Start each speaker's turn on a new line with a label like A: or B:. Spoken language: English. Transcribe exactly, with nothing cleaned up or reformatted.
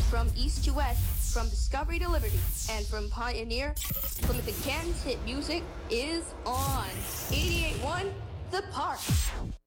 A: From east to west, from Discovery to Liberty, and from Pioneer, Plymouth Again's hit music is on. eighty-eight point one The Park.